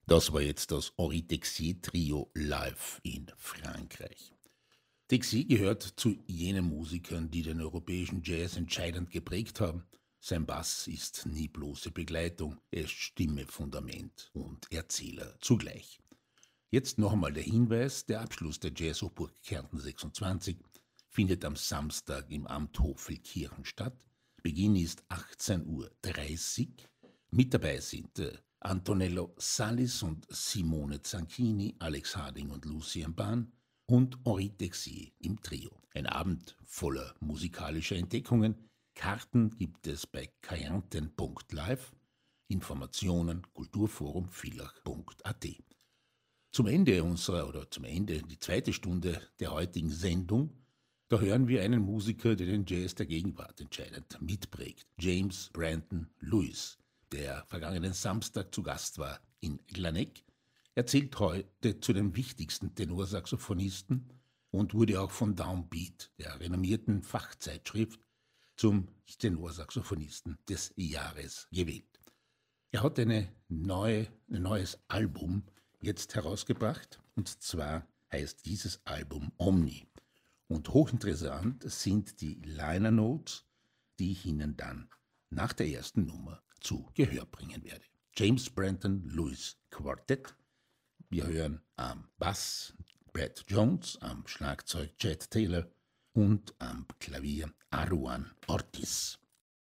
Das war jetzt das Henri Texier Trio live in Frankreich. Texier gehört zu jenen Musikern, die den europäischen Jazz entscheidend geprägt haben. Sein Bass ist nie bloße Begleitung, er ist Stimme, Fundament und Erzähler zugleich. Jetzt noch einmal der Hinweis, der Abschluss der Jazz-Hochburg Kärnten 26 findet am Samstag im Amt Hoffelkirchen statt. Beginn ist 18:30 Uhr. Mit dabei sind Antonello Salis und Simone Zanchini, Alex Harding und Lucien Bahn und Henri Texier im Trio. Ein Abend voller musikalischer Entdeckungen. Karten gibt es bei kärnten.live. Informationen kulturforum-villach.at. Zum Ende die zweite Stunde der heutigen Sendung, da hören wir einen Musiker, der den Jazz der Gegenwart entscheidend mitprägt. James Brandon Lewis, der vergangenen Samstag zu Gast war in Glaneck. Er zählt heute zu den wichtigsten Tenorsaxophonisten und wurde auch von Downbeat, der renommierten Fachzeitschrift, zum Tenorsaxophonisten des Jahres gewählt. Er hat ein neues Album jetzt herausgebracht, und zwar heißt dieses Album Omni. Und hochinteressant sind die Liner Notes, die ich Ihnen dann nach der ersten Nummer zu Gehör bringen werde. James Brandon Lewis Quartet. Wir hören am Bass Brad Jones, am Schlagzeug Chad Taylor und am Klavier Aruan Ortiz.